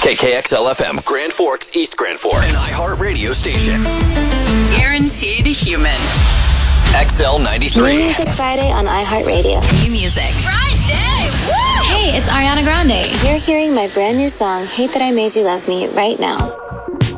KKXL FM, Grand Forks, East Grand Forks. An iHeart radio station. Guaranteed human. XL93. New Music Friday on iHeartRadio. New music. Friday! Woo! Hey, it's Ariana Grande. You're hearing my brand new song, Hate That I Made You Love Me, right now.